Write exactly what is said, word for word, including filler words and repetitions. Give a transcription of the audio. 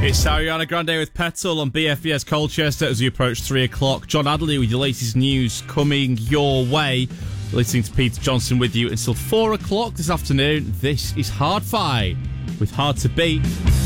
It's Ariana Grande with Petal on B F B S Colchester as we approach three o'clock. John Adderley with your latest news coming your way. Listening to Peter Johnson with you until four o'clock this afternoon. This is Hard Fight with Hard to Beat.